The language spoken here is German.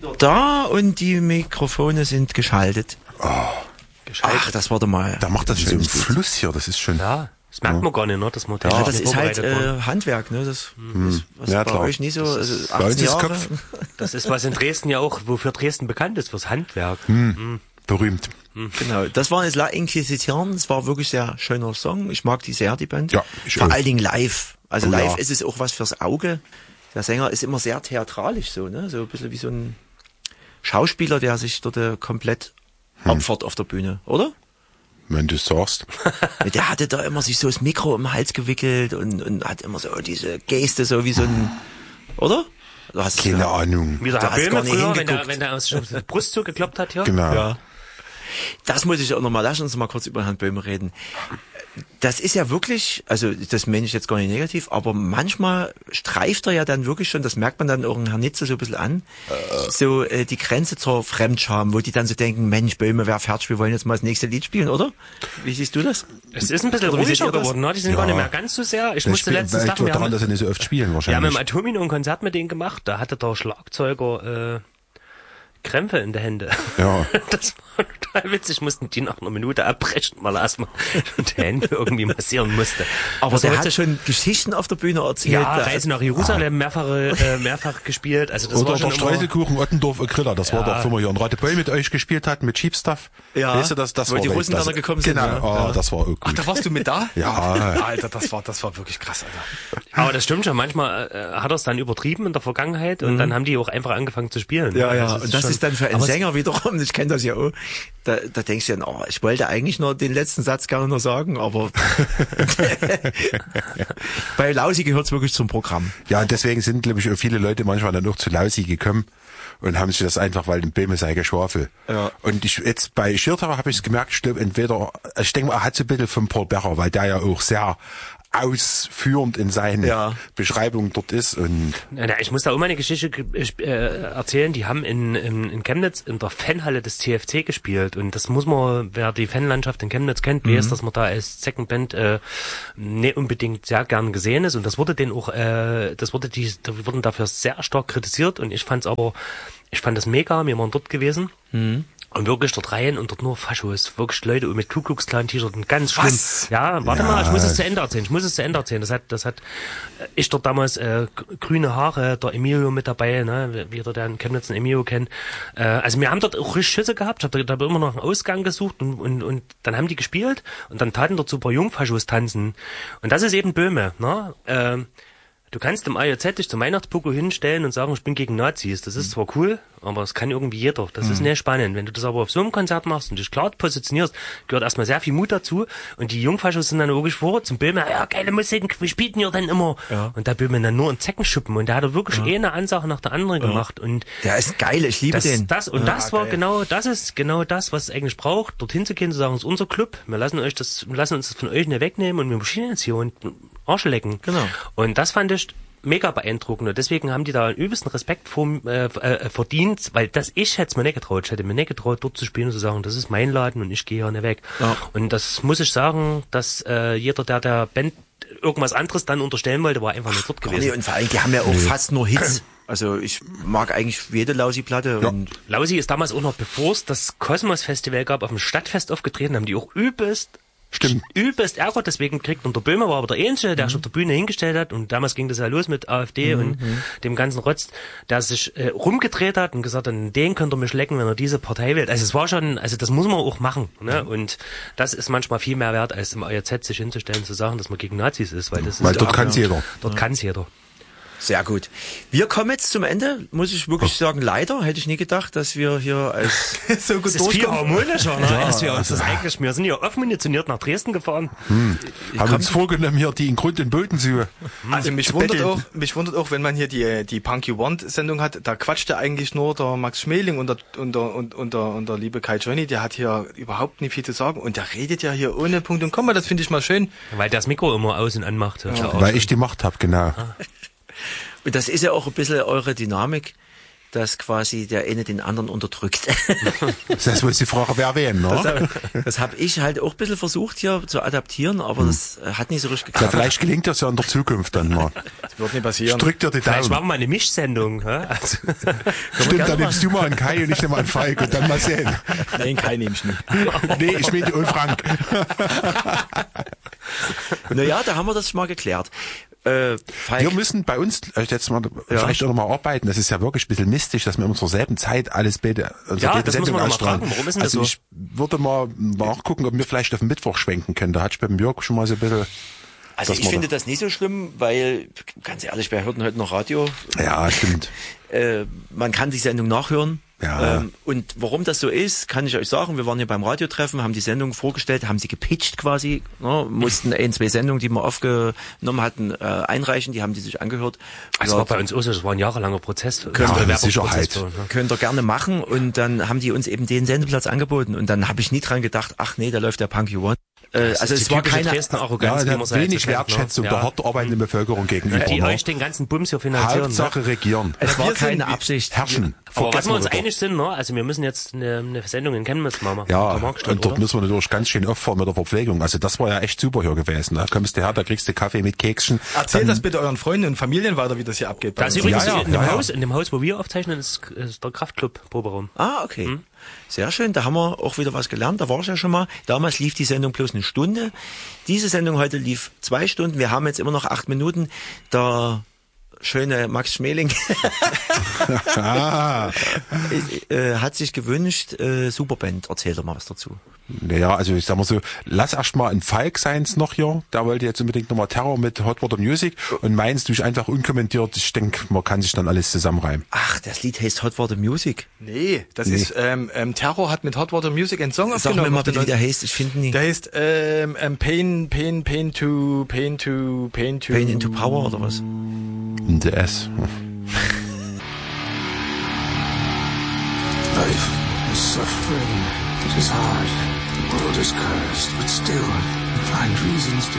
Da und die Mikrofone sind geschaltet. Oh, geschaltet. Ach, das warte mal. Da macht das so einen Fluss hier, das ist schon... Ja, das merkt man gar nicht, ne? Das ist halt Handwerk, ne? Das ist was bei euch nicht so, also 18 Jahre. Kopf. Das ist was in Dresden ja auch, wofür Dresden bekannt ist, fürs Handwerk. Berühmt. Genau, das war jetzt La Inquisition, das war wirklich sehr schöner Song. Ich mag die sehr, die Band. Ja, vor allen Dingen live. Also live ist es auch was fürs Auge. Der Sänger ist immer sehr theatralisch so, ne? So ein bisschen wie so ein Schauspieler, der sich dort komplett opfert auf der Bühne, oder? Wenn du sagst. Der hatte da immer sich so das Mikro um den Hals gewickelt und hat immer so diese Geste, so wie so ein, oder? Du hast keine Ahnung. Wie der Herr Böhme früher, wenn der aus der Brust zugekloppt hat, ja? Genau. Ja. Das muss ich auch nochmal, lass uns mal kurz über Herrn Böhme reden. Das ist ja wirklich, also das meine ich jetzt gar nicht negativ, aber manchmal streift er ja dann wirklich schon, das merkt man dann auch in Herrn Nitze so ein bisschen an, so die Grenze zur Fremdscham, wo die dann so denken, Mensch, Böhme, wer fertig, wir wollen jetzt mal das nächste Lied spielen, oder? Wie siehst du das? Es ist ein bisschen ruhiger geworden, ne? Die sind gar nicht mehr ganz so sehr. Ich musste letztens sagen, daran, dass sie nicht so oft spielen wahrscheinlich. Wir haben im Atomino ein Konzert mit denen gemacht, da hatte der Schlagzeuger Krämpfe in der Hände. Ja. Das war total witzig. Mussten die nach einer Minute abbrechen, weil er erstmal die Hände irgendwie massieren musste. Aber der hat schon Geschichten auf der Bühne erzählt. Ja, Reise nach Jerusalem mehrfach gespielt. Also das oder war schon der Streuselkuchen Ottendorf Griller. Das war doch, wo wir hier in Radebeul mit euch gespielt hatten, mit Cheap Stuff. Ja. Weißt du, das weil war die Russen da gekommen sind. Genau, das war auch gut. Ach, da warst du mit da? Ja. Alter, das war wirklich krass, Alter. Aber das stimmt schon. Manchmal hat er es dann übertrieben in der Vergangenheit und dann haben die auch einfach angefangen zu spielen. Ja, ja. Und das ist dann für einen Sänger wiederum, ich kenne das ja auch, da denkst du ja, ich wollte eigentlich nur den letzten Satz gerne noch sagen, aber bei Lausi gehört es wirklich zum Programm. Ja, und deswegen sind, glaube ich, auch viele Leute manchmal dann auch zu Lausi gekommen und haben sich das einfach, weil den Böhme sei Geschwafel. Ja. Und jetzt bei Schirter habe ich es gemerkt, ich glaube, ich denke mal, er hat so ein bisschen von Paul Becher, weil der ja auch sehr ausführend in seine Beschreibung dort ist. Und ich muss da auch mal eine Geschichte erzählen. Die haben in Chemnitz in der Fanhalle des CFC gespielt und das muss man, wer die Fanlandschaft in Chemnitz kennt, weiß, dass man da als Second Band nicht unbedingt sehr gern gesehen ist und das wurde denen auch, die wurden dafür sehr stark kritisiert und ich fand das mega, wir waren dort gewesen. Und wirklich dort rein und dort nur Faschos, wirklich Leute mit Ku Klux Klan T-Shirt und ganz schlimm. Was? Ja, warte mal, ich muss es zu Ende erzählen. Das hat ich dort damals grüne Haare, der Emilio mit dabei, ne, wie der in Chemnitz einen Emilio kennt. Also wir haben dort auch richtig Schüsse gehabt. Ich habe da immer noch einen Ausgang gesucht und dann haben die gespielt und dann taten dort so ein paar Jungfaschos tanzen. Und das ist eben Böhme, ne? Du kannst im AJZ dich zum Weihnachtspogo hinstellen und sagen, ich bin gegen Nazis. Das ist zwar cool, aber das kann irgendwie jeder. Das ist nicht spannend. Wenn du das aber auf so einem Konzert machst und dich klar positionierst, gehört erstmal sehr viel Mut dazu. Und die Jungfaschos sind dann logisch vor zum Böhme, ja, geile Musik, wir spielen ja dann immer. Ja. Und der Böhme dann nur in Zeckenschuppen. Und der hat wirklich eine Ansage nach der anderen gemacht. Und der ist geil, ich liebe den. Das war geil. Das ist genau das, was es eigentlich braucht, dorthin zu gehen, zu sagen, es ist unser Club. Wir lassen uns das von euch nicht wegnehmen und wir marschieren jetzt hier und Arsch lecken. Genau. Und das fand ich mega beeindruckend und deswegen haben die da einen übelsten Respekt verdient, weil ich hätte es mir nicht getraut. Ich hätte mir nicht getraut, dort zu spielen und zu sagen, das ist mein Laden und ich gehe hier nicht weg. Ja. Und das muss ich sagen, dass jeder, der Band irgendwas anderes dann unterstellen wollte, war einfach nicht dort gewesen. Nee, und vor allem, die haben ja auch fast nur Hits. Also ich mag eigentlich jede Lausi-Platte. Ja. Und Lausi ist damals auch noch, bevor es das Kosmos-Festival gab, auf dem Stadtfest aufgetreten, haben die auch übelst Ärger, deswegen kriegt der Böhmer war aber der Einzige, der sich auf der Bühne hingestellt hat und damals ging das ja los mit AfD und dem ganzen Rotz, der sich rumgedreht hat und gesagt hat, den könnt ihr mich lecken, wenn er diese Partei wählt. Also es war schon, also das muss man auch machen, ne? Und das ist manchmal viel mehr wert, als im AJZ sich hinzustellen, zu sagen, dass man gegen Nazis ist, weil das ist dort kann es jeder. Dort kann es jeder. Sehr gut. Wir kommen jetzt zum Ende, muss ich wirklich sagen, leider hätte ich nie gedacht, dass wir hier als so gut das ist viel harmonischer, ne? Als wir uns das eigentlich, wir sind ja offen munitioniert nach Dresden gefahren. Haben uns vorgenommen, hier die in Grund und Boden zu. Also mich wundert auch, wenn man hier die Punk You Want Sendung hat, da quatscht ja eigentlich nur der Max Schmeling und der liebe Kai Johnny, der hat hier überhaupt nicht viel zu sagen und der redet ja hier ohne Punkt und Komma, das finde ich mal schön. Weil der das Mikro immer aus und anmacht. Weil ich die Macht habe, genau. Und das ist ja auch ein bisschen eure Dynamik, dass quasi der eine den anderen unterdrückt. Das heißt, muss die Frage, wer wem, ne? Das habe ich halt auch ein bisschen versucht hier zu adaptieren, aber das hat nicht so richtig geklappt. Ja, vielleicht gelingt das ja in der Zukunft dann mal. Das wird nicht passieren. Ich drück dir die Vielleicht Daumen. machen wir mal eine Mischsendung. Also. Stimmt, dann nimmst du mal einen Kai und ich nehme mal einen Falk und dann mal sehen. Nein, Kai nehme ich nicht. Nee, ich meine und Frank. Naja, da haben wir das schon mal geklärt. Falk, Wir müssen bei uns jetzt mal vielleicht auch noch mal arbeiten. Das ist ja wirklich ein bisschen mystisch, dass wir immer zur selben Zeit alles beide Das muss man noch mal fragen. Warum ist denn das so? Ich würde mal nachgucken, ob wir vielleicht auf den Mittwoch schwenken können. Da hatte ich beim Jörg schon mal so ein bisschen... also ich finde das nicht so schlimm, weil, ganz ehrlich, wer hört denn heute noch Radio? Ja, stimmt. Man kann die Sendung nachhören. Ja. Und warum das so ist, kann ich euch sagen. Wir waren hier beim Radiotreffen, haben die Sendung vorgestellt, haben sie gepitcht quasi, ne, mussten 2 Sendungen, die wir aufgenommen hatten, einreichen, die haben die sich angehört. Das war bei uns auch so, das war ein jahrelanger Prozess. Mit Sicherheit. Könnt ihr gerne machen. Und dann haben die uns eben den Sendeplatz angeboten. Und dann habe ich nie dran gedacht, ach nee, da läuft der Punk You Want. Also es war keine Arroganz, ja, wenig Wertschätzung der hart arbeitenden Bevölkerung gegenüber. Die euch den ganzen Bums hier finanzieren. Hauptsache regieren. Es war keine Absicht. Herrschen. Aber was wir uns einig sind, ne? Also wir müssen jetzt eine Sendung in Chemnitz machen. Ja, und dort müssen wir natürlich ganz schön auffahren mit der Verpflegung. Also das war ja echt super hier gewesen. Da kommst du her, da kriegst du Kaffee mit Kekschen. Erzählt das bitte euren Freunden und Familien weiter, wie das hier abgeht. Das ist übrigens in dem Haus, wo wir aufzeichnen, ist der Kraftclub-Proberaum. Ah, okay. Sehr schön, da haben wir auch wieder was gelernt, da war ich ja schon mal. Damals lief die Sendung bloß 1 Stunde. Diese Sendung heute lief 2 Stunden. Wir haben jetzt immer noch 8 Minuten. Der schöne Max Schmeling hat sich gewünscht, Superband. Erzähl doch mal was dazu. Naja, also ich sag mal so, lass erst mal ein Falk seins noch hier. Der wollte jetzt unbedingt nochmal Terror mit Hot Water Music und meinst du einfach unkommentiert. Ich denke, man kann sich dann alles zusammenreimen. Ach, das Lied heißt Hot Water Music. Nee, das ist, Terror hat mit Hot Water Music einen Song aufgenommen. Sag mir mal bitte, wie der heißt, ich finde nie. Der heißt, Pain into Power oder was? The S. Life is suffering. It is hard. The world is cursed, but still, you find reasons to